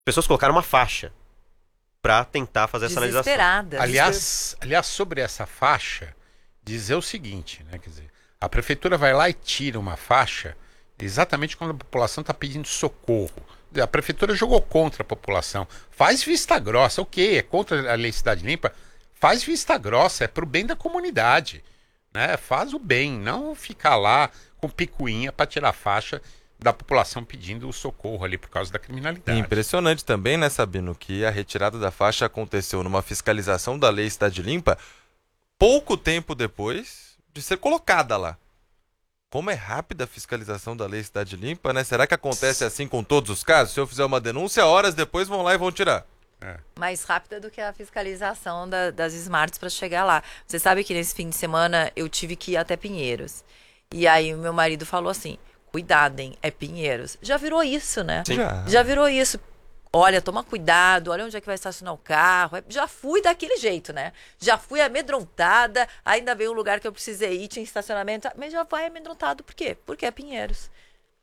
pessoas colocaram uma faixa para tentar fazer essa sinalização. Desesperada. Aliás, sobre essa faixa, dizer o seguinte, né? Quer dizer, a prefeitura vai lá e tira uma faixa exatamente quando a população está pedindo socorro. A prefeitura jogou contra a população. Faz vista grossa. O quê? É contra a lei Cidade Limpa? Faz vista grossa. É pro bem da comunidade, né? Faz o bem. Não ficar lá com picuinha para tirar a faixa da população pedindo o socorro ali por causa da criminalidade. Impressionante também, né, Sabino, que a retirada da faixa aconteceu numa fiscalização da lei Cidade Limpa pouco tempo depois de ser colocada lá. Como é rápida a fiscalização da lei Cidade Limpa, né? Será que acontece assim com todos os casos? Se eu fizer uma denúncia, horas depois vão lá e vão tirar. Mais rápida do que a fiscalização das Smarts para chegar lá. Você sabe que nesse fim de semana eu tive que ir até Pinheiros. E aí o meu marido falou assim, cuidado, hein, é Pinheiros. Já virou isso, né? Sim. Já virou isso. Olha, toma cuidado, olha onde é que vai estacionar o carro. Já fui daquele jeito, né? Já fui amedrontada, ainda veio um lugar que eu precisei ir, tinha estacionamento, mas já vai amedrontado. Por quê? Porque é Pinheiros.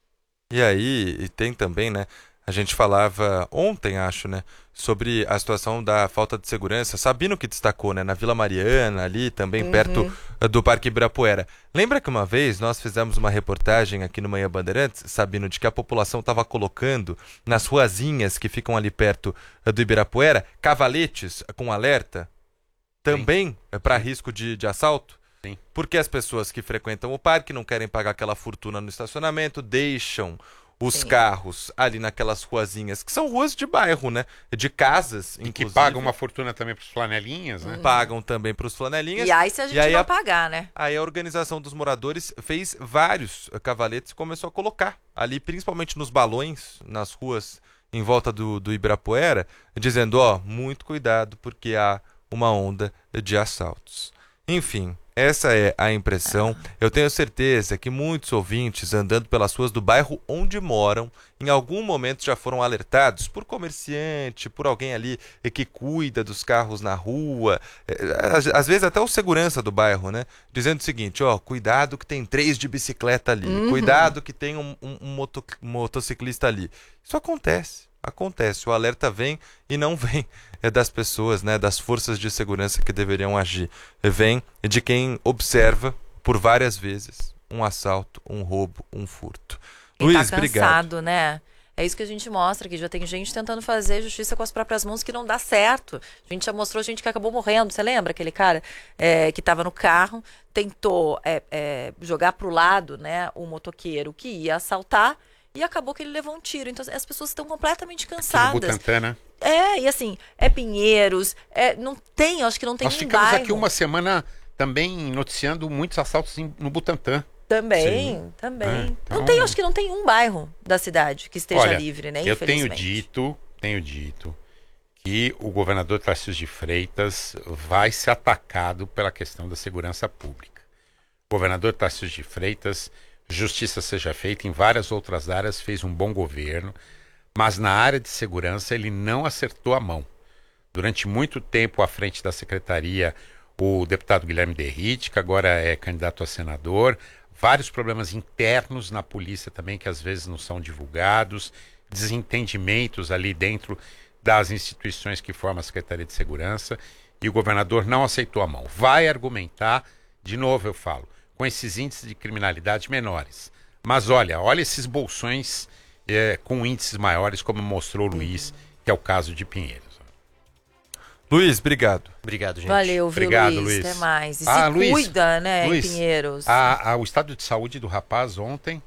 E aí, e tem também, né? A gente falava ontem, acho, né? Sobre a situação da falta de segurança. Sabino que destacou, né? Na Vila Mariana, ali também perto do Parque Ibirapuera. Lembra que uma vez nós fizemos uma reportagem aqui no Manhã Bandeirantes, Sabino, de que a população estava colocando nas ruazinhas que ficam ali perto do Ibirapuera cavaletes com alerta? Também para risco de assalto? Sim. Porque as pessoas que frequentam o parque não querem pagar aquela fortuna no estacionamento, deixam os carros ali naquelas ruazinhas, que são ruas de bairro, né? De casas, E inclusive. que pagam uma fortuna também para os flanelinhas, né? Pagam também para os flanelinhas. E aí se a gente não pagar, né? Aí a organização dos moradores fez vários cavaletes e começou a colocar ali, principalmente nos balões, nas ruas em volta do Ibirapuera, dizendo, ó, muito cuidado porque há uma onda de assaltos. Enfim, essa é a impressão. Eu tenho certeza que muitos ouvintes andando pelas ruas do bairro onde moram, em algum momento já foram alertados por comerciante, por alguém ali que cuida dos carros na rua, às vezes até o segurança do bairro, né? Dizendo o seguinte, ó, cuidado que tem 3 de bicicleta ali, cuidado que tem um motociclista ali. Isso acontece. O alerta vem e não vem das pessoas, né, das forças de segurança que deveriam agir. Vem de quem observa por várias vezes um assalto, um roubo, um furto. Quem Luiz, tá obrigado. cansado, né? É isso que a gente mostra, que já tem gente tentando fazer justiça com as próprias mãos que não dá certo. A gente já mostrou gente que acabou morrendo. Você lembra aquele cara que estava no carro, tentou jogar pro lado, né, o motoqueiro que ia assaltar, e acabou que ele levou um tiro. Então as pessoas estão completamente cansadas. Aqui no Butantã, né? E assim, é Pinheiros, não tem, acho que não tem Nós um ficamos bairro. aqui uma semana também noticiando muitos assaltos no Butantã. Também. Então, Não tem, acho que não tem um bairro da cidade que esteja olha, livre, né? eu tenho Infelizmente. dito que o governador Tarcísio de Freitas vai ser atacado pela questão da segurança pública. O governador Tarcísio de Freitas, justiça seja feita, em várias outras áreas fez um bom governo, mas na área de segurança ele não acertou a mão. Durante muito tempo à frente da secretaria, o deputado Guilherme Derrite, que agora é candidato a senador, vários problemas internos na polícia também, que às vezes não são divulgados, desentendimentos ali dentro das instituições que formam a Secretaria de Segurança, e o governador não aceitou a mão. Vai argumentar, de novo eu falo, com esses índices de criminalidade menores. Mas olha esses bolsões com índices maiores, como mostrou o Luiz, que é o caso de Pinheiros. Luiz, obrigado. Obrigado, gente. Valeu, viu, Obrigado, Luiz? Luiz. Até mais. E Luiz, cuida, né, Luiz, em Pinheiros. O estado de saúde do rapaz ontem...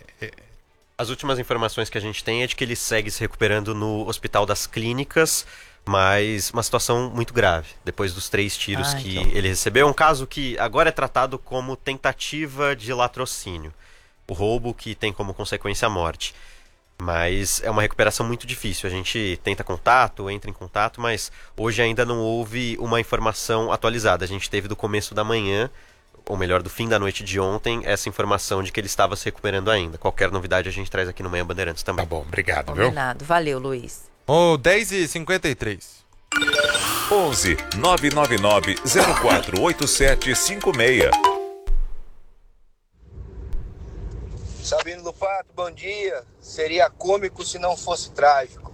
As últimas informações que a gente tem é de que ele segue se recuperando no Hospital das Clínicas, mas uma situação muito grave, depois dos 3 tiros que ele recebeu. É um caso que agora é tratado como tentativa de latrocínio. O roubo que tem como consequência a morte. Mas é uma recuperação muito difícil. A gente tenta contato, entra em contato, mas hoje ainda não houve uma informação atualizada. A gente teve do começo da manhã, ou melhor, do fim da noite de ontem, essa informação de que ele estava se recuperando ainda. Qualquer novidade a gente traz aqui no Manhã Bandeirantes também. Tá bom, obrigado, viu? Combinado. Valeu, Luiz. 10h53. 11 999 048756. Sabino Lupato, bom dia. Seria cômico se não fosse trágico.